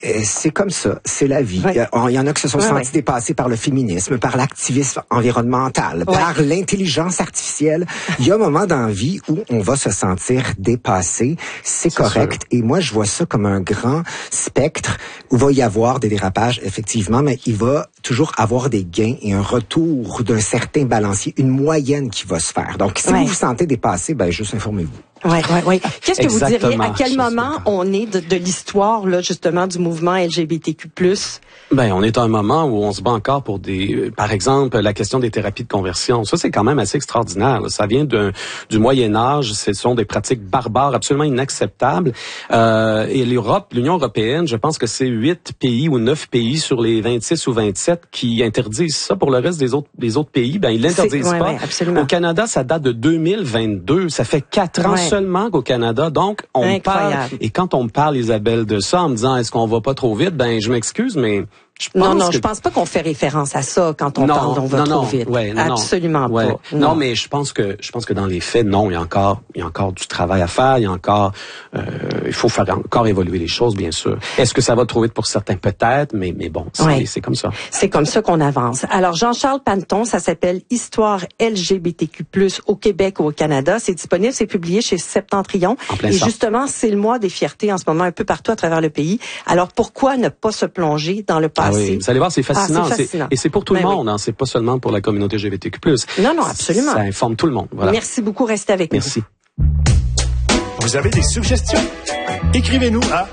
c'est comme ça, c'est la vie. Ouais. Il y en a qui se sont sentis dépassés par le féminisme, par l'activisme environnemental, par l'intelligence artificielle. Il y a un moment dans la vie où on va se sentir dépassé, c'est correct. Sûr. Et moi, je vois ça comme un grand spectre où va y avoir des dérapages, effectivement, mais il va toujours avoir des gains et un retour d'un certain balancier, une moyenne qui va se faire. Donc, si vous vous sentez dépassé, juste informez-vous. Oui. Qu'est-ce que vous diriez? À quel moment on est de l'histoire, là, justement, du mouvement LGBTQ+? On est à un moment où on se bat encore pour par exemple, la question des thérapies de conversion. Ça, c'est quand même assez extraordinaire. Ça vient du Moyen Âge. Ce sont des pratiques barbares, absolument inacceptables. Et l'Union européenne, je pense que c'est 8 pays ou 9 pays sur les 26 ou 27 qui interdisent ça. Pour le reste des autres pays, ils l'interdisent pas. Absolument. Au Canada, ça date de 2022. Ça fait 4 ans seulement qu'au Canada. Donc, on parle. Et quand on me parle, Isabelle, de ça, en me disant, est-ce qu'on va pas trop vite? Je m'excuse, mais je pense pas qu'on fait référence à ça quand on parle d'on va trop vite. Absolument pas. Non, mais je pense que dans les faits, non, il y a encore du travail à faire, il y a encore, il faut faire encore évoluer les choses, bien sûr. Est-ce que ça va trop vite pour certains? Peut-être, mais bon, c'est comme ça. C'est comme ça qu'on avance. Alors, Jean-Charles Panneton, ça s'appelle Histoire LGBTQ+, au Québec ou au Canada. C'est disponible, c'est publié chez Septentrion. Et justement, c'est le mois des fiertés en ce moment un peu partout à travers le pays. Alors, pourquoi ne pas se plonger dans le passé? Oui, vous allez voir, c'est fascinant. C'est fascinant. Et c'est pour tout le monde, hein, c'est pas seulement pour la communauté LGBTQ+. Non, absolument. Ça informe tout le monde. Voilà. Merci beaucoup, restez avec nous. Merci. Vous avez des suggestions? Écrivez-nous à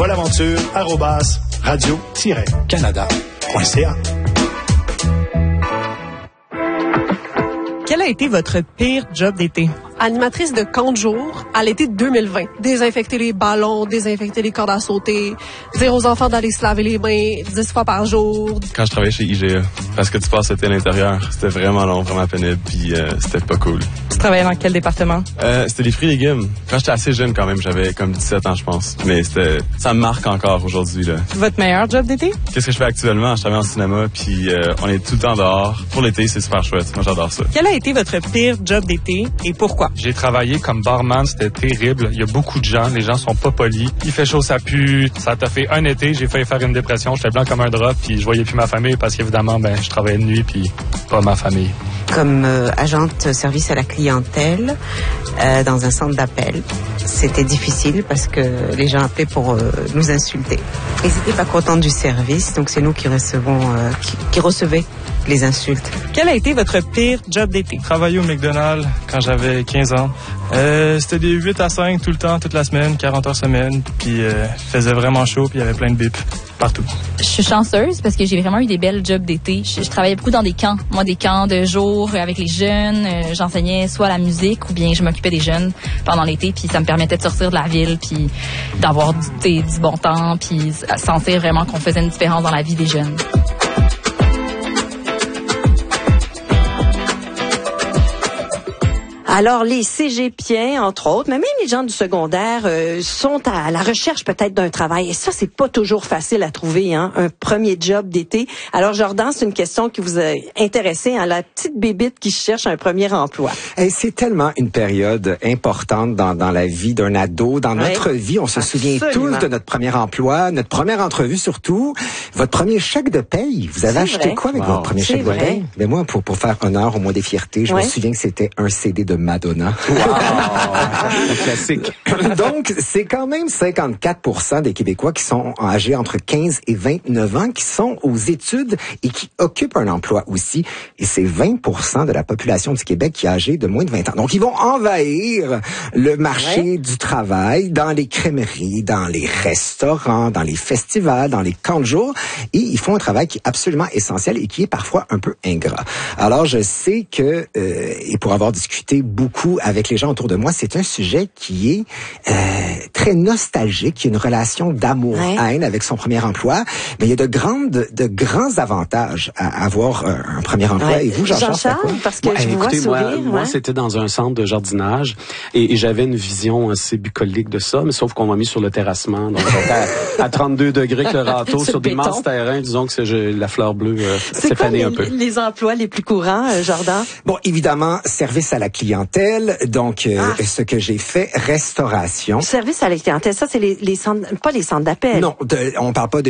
lafollaventure@radio-canada.ca. Quel a été votre pire job d'été? Animatrice de camp de jour à l'été 2020. Désinfecter les ballons, désinfecter les cordes à sauter, dire aux enfants d'aller se laver les mains 10 fois par jour. Quand je travaillais chez IGA, parce que tu passes l'été à l'intérieur, c'était vraiment long, vraiment pénible, puis c'était pas cool. Tu travaillais dans quel département? C'était les fruits et légumes. Quand j'étais assez jeune quand même, j'avais comme 17 ans, je pense. Mais ça me marque encore aujourd'hui, là. Votre meilleur job d'été? Qu'est-ce que je fais actuellement? Je travaille en cinéma, puis on est tout le temps dehors. Pour l'été, c'est super chouette. Moi, j'adore ça. Quel a été votre pire job d'été et pourquoi? J'ai travaillé comme barman, c'était terrible. Il y a beaucoup de gens, les gens sont pas polis. Il fait chaud, ça pue. Ça t'a fait un été, j'ai failli faire une dépression. J'étais blanc comme un drap, puis je voyais plus ma famille parce qu'évidemment, je travaillais de nuit, puis pas ma famille. Comme agente service à la clientèle dans un centre d'appel, c'était difficile parce que les gens appelaient pour nous insulter. Ils n'étaient pas contents du service, donc c'est nous qui recevaient les insultes. Quel a été votre pire job d'été? Travailler au McDonald's quand j'avais 15 ans. C'était des 8 à 5 tout le temps, toute la semaine, 40 heures semaine. Puis il faisait vraiment chaud, puis il y avait plein de bips partout. Je suis chanceuse parce que j'ai vraiment eu des belles jobs d'été. Je travaillais beaucoup dans des camps. Moi, des camps de jour avec les jeunes. J'enseignais soit la musique ou bien je m'occupais des jeunes pendant l'été. Puis ça me permettait de sortir de la ville, puis d'avoir du bon temps, puis sentir vraiment qu'on faisait une différence dans la vie des jeunes. Alors, les cégepiens, entre autres, mais même les gens du secondaire sont à la recherche peut-être d'un travail. Et ça, c'est pas toujours facile à trouver, un premier job d'été. Alors, Jordan, c'est une question qui vous a intéressé, la petite bébite qui cherche un premier emploi. Et c'est tellement une période importante dans la vie d'un ado, dans notre vie. On se souvient tous de notre premier emploi, notre première entrevue surtout, votre premier chèque de paye. Vous avez acheté quoi avec votre premier chèque de paye? Mais moi, pour faire honneur au mois des fiertés, je me souviens que c'était un CD de Madonna. Wow. Classique. Donc, c'est quand même 54% des Québécois qui sont âgés entre 15 et 29 ans, qui sont aux études et qui occupent un emploi aussi. Et c'est 20% de la population du Québec qui est âgée de moins de 20 ans. Donc, ils vont envahir le marché du travail dans les crèmeries, dans les restaurants, dans les festivals, dans les camps de jour. Et ils font un travail qui est absolument essentiel et qui est parfois un peu ingrat. Alors, je sais que, et pour avoir discuté beaucoup avec les gens autour de moi, c'est un sujet qui est très nostalgique, qui a une relation d'amour-haine avec son premier emploi, mais il y a de grands avantages à avoir un premier emploi. Et vous, Jean-Charles, parce que je vous vois sourire. Moi, c'était dans un centre de jardinage et j'avais une vision assez bucolique de ça, mais sauf qu'on m'a mis sur le terrassement, donc à 32 degrés avec le râteau sur d'immenses terrains. Disons que la fleur bleue s'est fanée un peu. Les emplois les plus courants, Jordan? Bon, évidemment, service à la clientèle. clientèle. Donc, ce que j'ai fait, restauration. Service à la clientèle, ça, c'est les centres, pas les centres d'appel. Non, on parle pas de